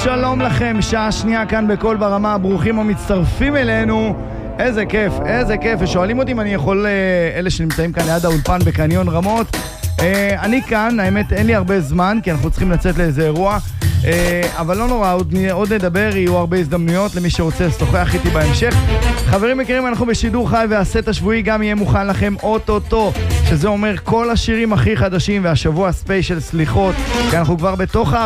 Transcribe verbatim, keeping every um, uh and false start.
שלום לכם, שעה שנייה כאן בכל ברמה, ברוכים המצטרפים אלינו. איזה כיף, איזה כיף. ושואלים אותי אם אני יכול, אלה שנמצאים כאן ליד האולפן בקניון רמות. אני כאן, האמת אין לי הרבה זמן, כי אנחנו צריכים לצאת לאיזה אירוע. אבל לא נורא, עוד, עוד נדבר, יהיו הרבה הזדמנויות למי שרוצה לשוחח איתי בהמשך. חברים יקרים, אנחנו בשידור חי, והסט השבועי גם יהיה מוכן לכם אוטוטו, שזה אומר כל השירים הכי חדשים, והשבוע ספיישל סליחות, כי אנחנו כבר בתוך